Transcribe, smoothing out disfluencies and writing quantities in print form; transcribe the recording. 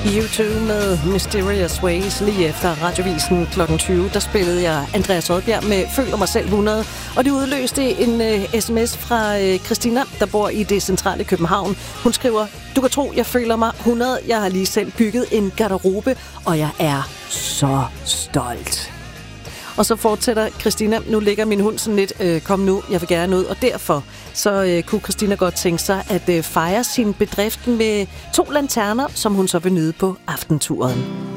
U2 med Mysterious Ways. Lige efter Radiovisen kl. 20, der spillede jeg Andreas Odbjerg med Føler mig selv 100. Og det udløste en sms fra Christina, der bor i det centrale København. Hun skriver: du kan tro, jeg føler mig 100. Jeg har lige selv bygget en garderobe, og jeg er så stolt. Og så fortsætter Christina: nu ligger min hund sådan lidt, kom nu, jeg vil gerne ud. Og derfor så kunne Christina godt tænke sig at fejre sin bedrift med 2 lanterner, som hun så vil nyde på aftenturen.